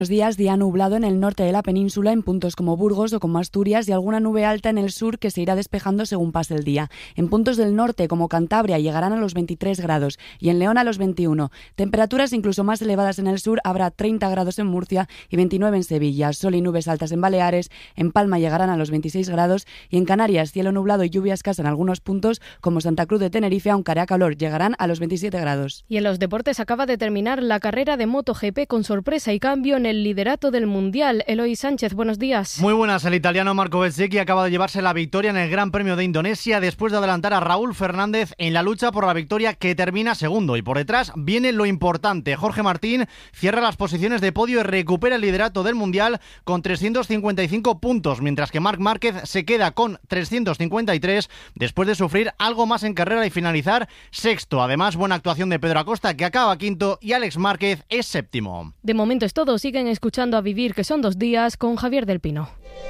Los días, día nublado en el norte de la península, en puntos como Burgos o como Asturias, y alguna nube alta en el sur que se irá despejando según pase el día. En puntos del norte, como Cantabria, llegarán a los 23 grados y en León a los 21. Temperaturas incluso más elevadas en el sur, habrá 30 grados en Murcia y 29 en Sevilla. Sol y nubes altas en Baleares, en Palma llegarán a los 26 grados y en Canarias, cielo nublado y lluvia escasa en algunos puntos, como Santa Cruz de Tenerife, aunque hará calor, llegarán a los 27 grados. Y en los deportes acaba de terminar la carrera de MotoGP con sorpresa y cambio en el liderato del Mundial. Eloy Sánchez, buenos días. Muy buenas. El italiano Marco Bezzecchi acaba de llevarse la victoria en el Gran Premio de Indonesia después de adelantar a Raúl Fernández en la lucha por la victoria, que termina segundo. Y por detrás viene lo importante. Jorge Martín cierra las posiciones de podio y recupera el liderato del Mundial con 355 puntos, mientras que Marc Márquez se queda con 353 después de sufrir algo más en carrera y finalizar sexto. Además, buena actuación de Pedro Acosta, que acaba quinto, y Alex Márquez es séptimo. De momento es todo. Siguen escuchando A Vivir, que son 2 días, con Javier del Pino.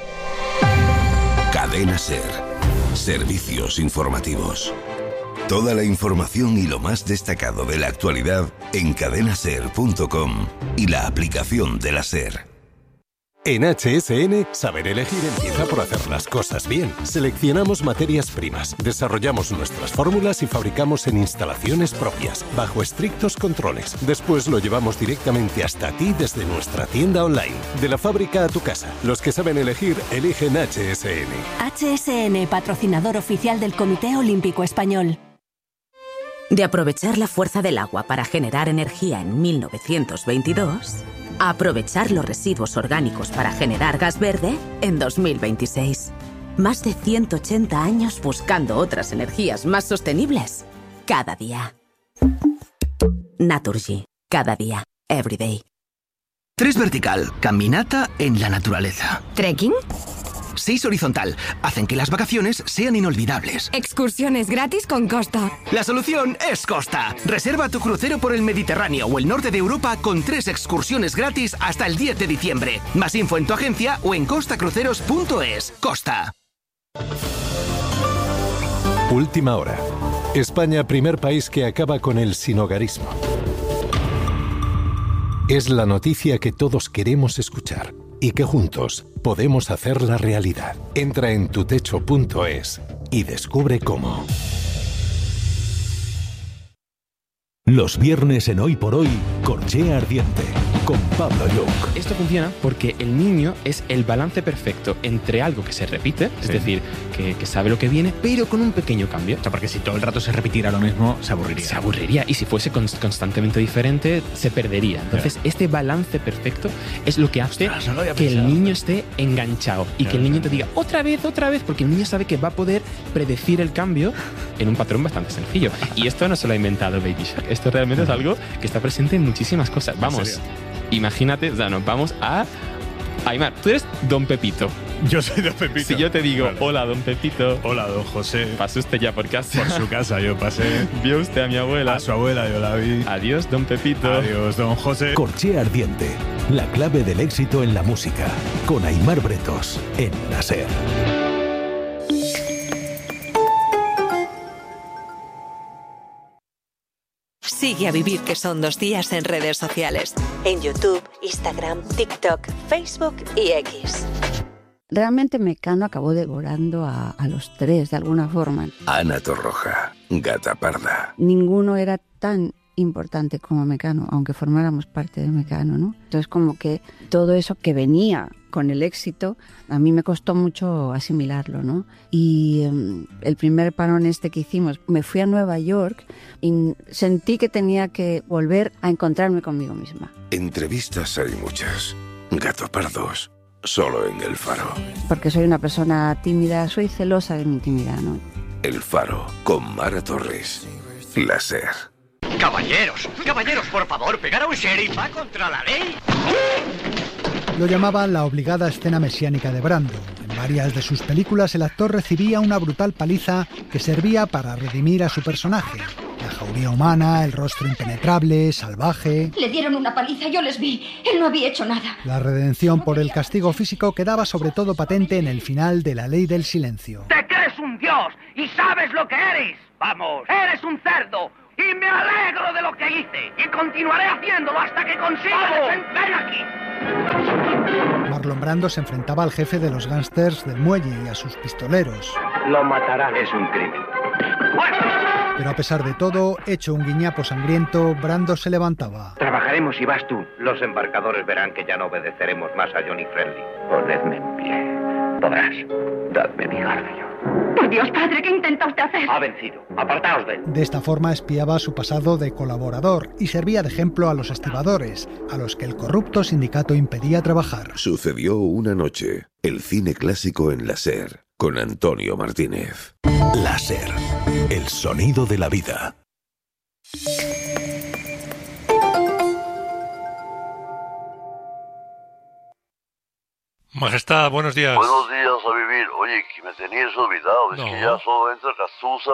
Cadena SER. Servicios informativos. Toda la información y lo más destacado de la actualidad en cadenaser.com y la aplicación de la SER. En HSN, saber elegir empieza por hacer las cosas bien. Seleccionamos materias primas, desarrollamos nuestras fórmulas y fabricamos en instalaciones propias, bajo estrictos controles. Después lo llevamos directamente hasta ti desde nuestra tienda online. De la fábrica a tu casa. Los que saben elegir, eligen HSN. HSN, patrocinador oficial del Comité Olímpico Español. De aprovechar la fuerza del agua para generar energía en 1922... a aprovechar los residuos orgánicos para generar gas verde en 2026. Más de 180 años buscando otras energías más sostenibles. Cada día. Naturgy. Cada día. Every day. 3 vertical. Caminata en la naturaleza. ¿Trekking? 6 horizontal. Hacen que las vacaciones sean inolvidables. Excursiones gratis con Costa. La solución es Costa. Reserva tu crucero por el Mediterráneo o el norte de Europa con 3 excursiones gratis hasta el 10 de diciembre. Más info en tu agencia o en costacruceros.es. Costa. Última hora. España, primer país que acaba con el sinhogarismo. Es la noticia que todos queremos escuchar y que juntos podemos hacerla realidad. Entra en tutecho.es y descubre cómo. Los viernes en Hoy por Hoy, Corchea Ardiente, con Pablo Lluc. Esto funciona porque el niño es el balance perfecto entre algo que se repite, es decir, que sabe lo que viene, pero con un pequeño cambio. O sea, porque si todo el rato se repitiera lo mismo, se aburriría. Se aburriría, y si fuese constantemente diferente, se perdería. Entonces, este balance perfecto es lo que hace que el niño esté enganchado y que el niño te diga otra vez, porque el niño sabe que va a poder predecir el cambio en un patrón bastante sencillo. Y esto no se lo ha inventado Baby Shark. Esto realmente es algo que está presente en muchísimas cosas. Vamos, imagínate, o sea, nos vamos a... Aymar, tú eres Don Pepito. Yo soy Don Pepito. Si yo te digo, hola Don Pepito. Hola Don José. Pasó usted ya por casa. Por su casa yo pasé. Vio usted a mi abuela. A su abuela yo la vi. Adiós Don Pepito. Adiós Don José. Corchea Ardiente, la clave del éxito en la música, con Aymar Bretos, en la SER. Sigue A Vivir, que son 2 días, en redes sociales. En YouTube, Instagram, TikTok, Facebook y X. Realmente Mecano acabó devorando a los 3 de alguna forma. Ana Torroja, Gata Parda. Ninguno era tan importante como Mecano, aunque formáramos parte de Mecano, ¿no? Entonces, como que todo eso que venía con el éxito, a mí me costó mucho asimilarlo, ¿no? Y el primer parón que hicimos, me fui a Nueva York y sentí que tenía que volver a encontrarme conmigo misma. Entrevistas hay muchas. Gato Pardos, solo en El Faro. Porque soy una persona tímida, soy celosa de mi intimidad, ¿no? El Faro, con Mara Torres. La SER. Caballeros, por favor, pegar a un sheriff va contra la ley. Lo llamaban la obligada escena mesiánica de Brando. En varias de sus películas el actor recibía una brutal paliza que servía para redimir a su personaje. La jauría humana, el rostro impenetrable, salvaje. Le dieron una paliza, yo les vi. Él no había hecho nada. La redención por el castigo físico quedaba sobre todo patente en el final de La Ley del Silencio. Te crees un dios y sabes lo que eres. Vamos, eres un cerdo. Y me alegro de lo que hice. Y continuaré haciéndolo hasta que consiga ¡ven aquí! Marlon Brando se enfrentaba al jefe de los gángsters del muelle y a sus pistoleros. Lo matarán. Es un crimen. Pero a pesar de todo, hecho un guiñapo sangriento, Brando se levantaba. Trabajaremos y vas tú. Los embarcadores verán que ya no obedeceremos más a Johnny Friendly. Ponedme en pie. Podrás. Dadme mi garfio. Por Dios, padre, ¿qué intenta usted hacer? Ha vencido. Apartaos de él. De esta forma espiaba su pasado de colaborador y servía de ejemplo a los estibadores, a los que el corrupto sindicato impedía trabajar. Sucedió una noche. El cine clásico en la SER, con Antonio Martínez. La SER, el sonido de la vida. Majestad, buenos días. Buenos días a vivir. Oye, que me tenías olvidado. Es que ya solo entra Cazuza.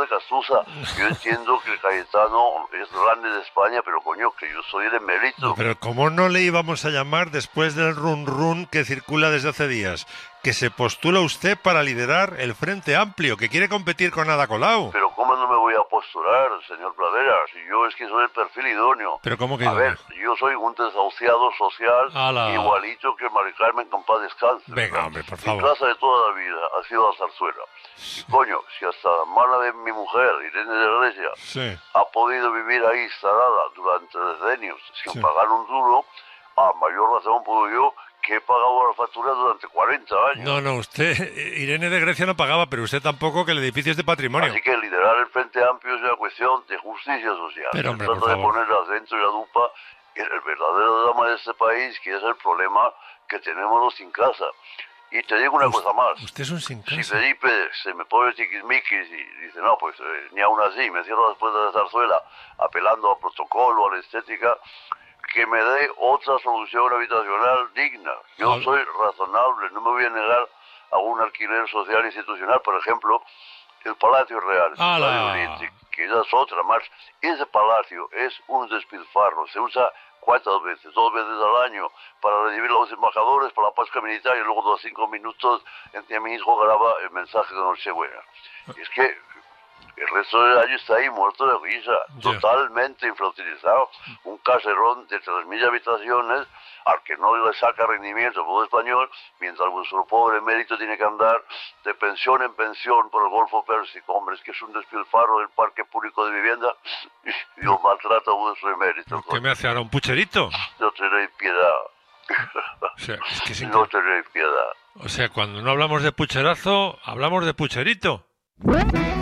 Yo entiendo que Cayetano es grande de España, pero coño, que yo soy el emérito. Pero ¿cómo no le íbamos a llamar después del run que circula desde hace días? Que se postula usted para liderar el Frente Amplio, que quiere competir con Ada Colau. Pero ¿cómo no me voy a postular, señor Pradera? Si yo es que soy el perfil idóneo. ¿Pero cómo que A ver, yo soy un desahuciado social, igualito que Mari Carmen con paz descanse. Venga, hombre, por favor. Mi casa de toda la vida ha sido la zarzuela. Y coño, si hasta la mano de mi mujer, Irene de la Iglesia, ha podido vivir ahí instalada durante decenios sin pagar un duro, a mayor razón puedo yo, que he pagado la factura durante 40 años. No, usted, Irene de Grecia no pagaba, pero usted tampoco, que el edificio es de patrimonio. Así que liderar el Frente Amplio es una cuestión de justicia social. Pero, hombre, Se por trata de favor. poner el acento y la lupa en el verdadero drama de este país, que es el problema que tenemos los sin casa. Y te digo una cosa más. Usted es un sin casa. Si Felipe se me pone tiquismiquis y dice, no, pues ni aún así, me cierro después de la zarzuela, apelando al protocolo, a la estética, que me dé otra solución habitacional digna. Yo soy razonable, no me voy a negar a un alquiler social institucional, por ejemplo, el Palacio Real, que ya es otra más. Ese palacio es un despilfarro, se usa ¿cuántas veces? 2 veces al año para recibir a los embajadores, para la Pascua Militar, y luego 2 5 minutos en que mi hijo graba el mensaje de Nochebuena. Es que el resto del año está ahí muerto de risa, totalmente infrautilizado. Un caserón de 3.000 habitaciones al que no le saca rendimiento por español, mientras vuestro pobre emérito tiene que andar de pensión en pensión por el Golfo Pérsico. Hombre, es que es un despilfarro del parque público de vivienda y lo maltrata vuestro emérito. ¿Qué me hace ahora, un pucherito? No tenéis piedad. O sea, es que no tenéis piedad. O sea, cuando no hablamos de pucherazo, hablamos de pucherito.